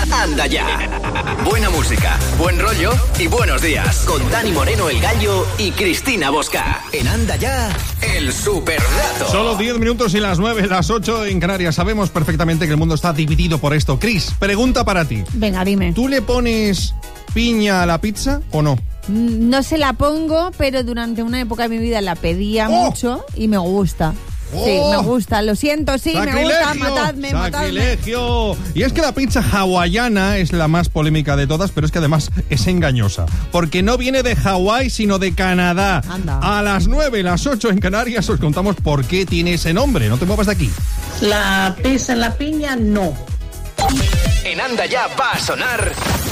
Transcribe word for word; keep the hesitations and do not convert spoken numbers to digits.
Anda Ya. Buena música, buen rollo y buenos días. Con Dani Moreno, el Gallo, y Cristina Bosca. En Anda Ya, el superdato. Solo diez minutos y las nueve, las ocho en Canarias. Sabemos perfectamente que el mundo está dividido por esto. Cris, pregunta para ti. Venga, dime. ¿Tú le pones piña a la pizza o no? No se la pongo, pero durante una época de mi vida la pedía ¡Oh! mucho y me gusta. ¡Oh! Sí, me gusta, lo siento, sí, me gusta, matadme, matadme. ¡Sacrilegio! Y es que la pizza hawaiana es la más polémica de todas, pero es que además es engañosa, porque no viene de Hawái, sino de Canadá. Anda. A las nueve, las ocho en Canarias os contamos por qué tiene ese nombre. No te muevas de aquí. La pizza en la piña, no. En Anda Ya va a sonar